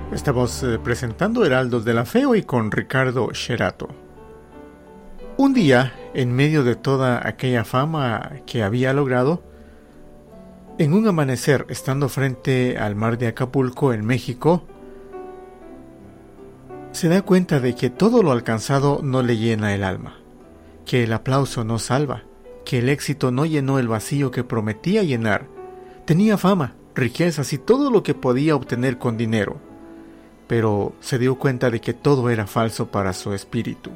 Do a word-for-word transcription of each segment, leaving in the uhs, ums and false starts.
Estamos eh, presentando Heraldos de la Fe hoy con Ricardo Sherato. Un día, en medio de toda aquella fama que había logrado, en un amanecer, estando frente al mar de Acapulco, en México, se da cuenta de que todo lo alcanzado no le llena el alma, que el aplauso no salva, que el éxito no llenó el vacío que prometía llenar. Tenía fama, riquezas y todo lo que podía obtener con dinero, pero se dio cuenta de que todo era falso para su espíritu.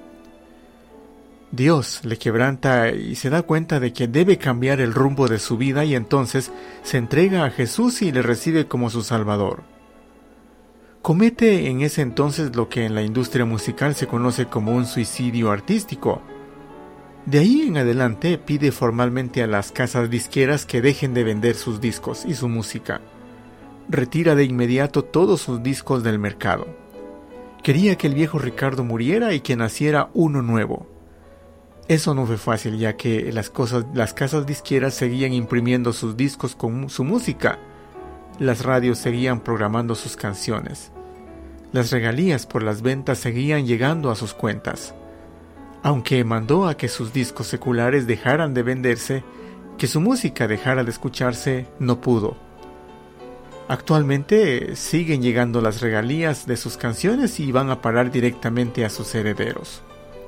Dios le quebranta y se da cuenta de que debe cambiar el rumbo de su vida, y entonces se entrega a Jesús y le recibe como su Salvador. Comete en ese entonces lo que en la industria musical se conoce como un suicidio artístico. De ahí en adelante pide formalmente a las casas disqueras que dejen de vender sus discos y su música. Retira de inmediato todos sus discos del mercado. Quería que el viejo Ricardo muriera y que naciera uno nuevo. Eso no fue fácil, ya que las, cosas, las casas disqueras seguían imprimiendo sus discos con su música. Las radios seguían programando sus canciones. Las regalías por las ventas seguían llegando a sus cuentas. Aunque mandó a que sus discos seculares dejaran de venderse, que su música dejara de escucharse, no pudo. Actualmente siguen llegando las regalías de sus canciones y van a parar directamente a sus herederos.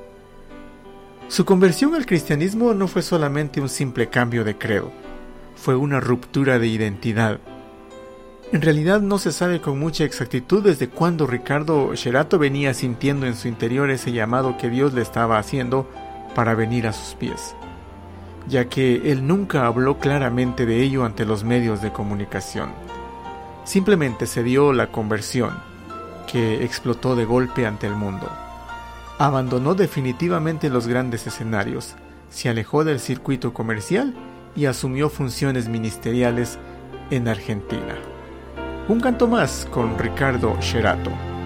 Su conversión al cristianismo no fue solamente un simple cambio de credo, fue una ruptura de identidad. En realidad no se sabe con mucha exactitud desde cuándo Ricardo Sherato venía sintiendo en su interior ese llamado que Dios le estaba haciendo para venir a sus pies, ya que él nunca habló claramente de ello ante los medios de comunicación. Simplemente se dio la conversión, que explotó de golpe ante el mundo. Abandonó definitivamente los grandes escenarios, se alejó del circuito comercial y asumió funciones ministeriales en Argentina. Un canto más con Ricardo Sherato.